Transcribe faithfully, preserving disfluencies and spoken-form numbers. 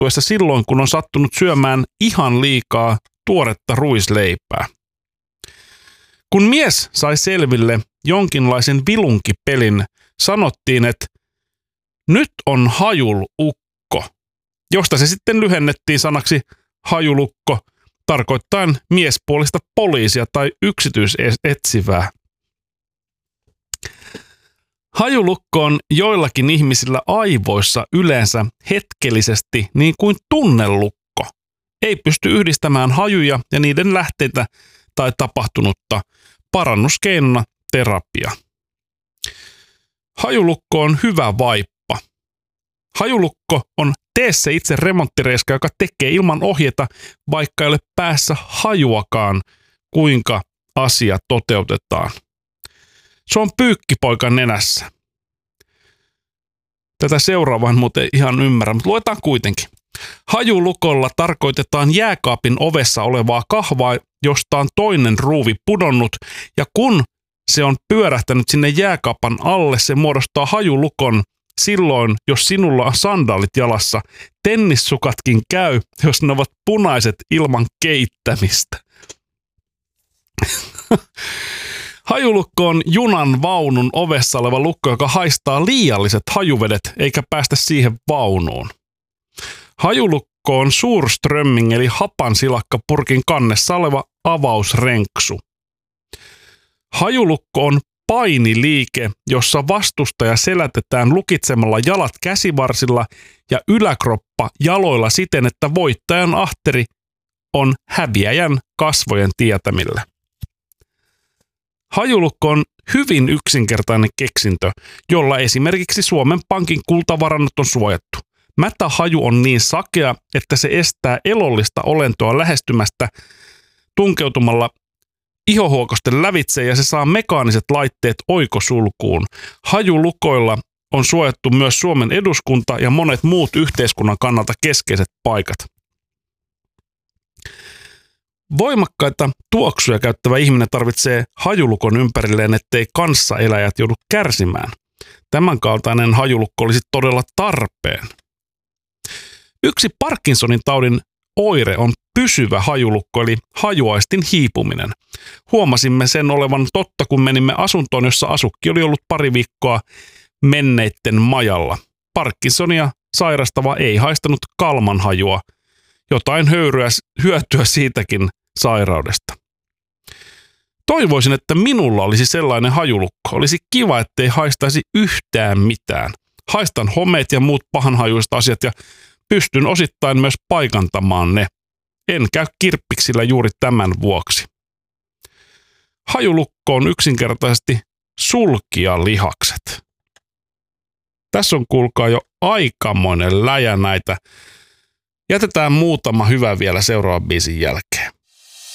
sattuessa silloin, kun on sattunut syömään ihan liikaa tuoretta ruisleipää. Kun mies sai selville jonkinlaisen vilunkipelin, sanottiin, että nyt on hajulukko, josta se sitten lyhennettiin sanaksi hajulukko, tarkoittaen miespuolista poliisia tai yksityisetsivää. Hajulukko on joillakin ihmisillä aivoissa yleensä hetkellisesti niin kuin tunnelukko. Ei pysty yhdistämään hajuja ja niiden lähteitä tai tapahtunutta, parannuskeinona terapia. Hajulukko on hyvä vaippa. Hajulukko on tee se itse remonttireiska, joka tekee ilman ohjeita, vaikka ei ole päässä hajuakaan, kuinka asia toteutetaan. Se on pyykkipoika nenässä. Tätä seuraavaa en muuten ihan ymmärrä, mutta luetaan kuitenkin. Hajulukolla tarkoitetaan jääkaapin ovessa olevaa kahvaa, josta on toinen ruuvi pudonnut, ja kun se on pyörähtänyt sinne jääkaapan alle, se muodostaa hajulukon. Silloin, jos sinulla on sandaalit jalassa, tennissukatkin käy, jos ne ovat punaiset ilman keittämistä. Hajulukko on junan vaunun ovessa oleva lukko, joka haistaa liialliset hajuvedet eikä päästä siihen vaunuun. Hajulukko on surströmming eli hapansilakkapurkin kannessa oleva avausrenksu. Hajulukko on painiliike, jossa vastustaja selätetään lukitsemalla jalat käsivarsilla ja yläkroppa jaloilla siten, että voittajan ahteri on häviäjän kasvojen tietämillä. Hajulukko on hyvin yksinkertainen keksintö, jolla esimerkiksi Suomen Pankin kultavarannot on suojattu. Mätähaju on niin sakea, että se estää elollista olentoa lähestymästä tunkeutumalla ihohuokosten lävitse ja se saa mekaaniset laitteet oikosulkuun. Hajulukoilla on suojattu myös Suomen eduskunta ja monet muut yhteiskunnan kannalta keskeiset paikat. Voimakkaita tuoksuja käyttävä ihminen tarvitsee hajulukon ympärilleen, ettei kanssaeläjät joudu kärsimään. Tämänkaltainen hajulukko olisi todella tarpeen. Yksi Parkinsonin taudin oire on pysyvä hajulukko, eli hajuaistin hiipuminen. Huomasimme sen olevan totta, kun menimme asuntoon, jossa asukki oli ollut pari viikkoa menneitten majalla. Parkinsonia sairastava ei haistanut kalmanhajua. Jotain höyryä, hyötyä siitäkin sairaudesta. Toivoisin, että minulla olisi sellainen hajulukko. Olisi kiva, ettei haistaisi yhtään mitään. Haistan homeet ja muut pahanhajuiset asiat ja pystyn osittain myös paikantamaan ne. En käy kirppiksillä juuri tämän vuoksi. Hajulukko on yksinkertaisesti sulkia lihakset. Tässä on kuulkaa jo aikamoinen läjä näitä. Jätetään muutama hyvä vielä seuraavan biisin jälkeen.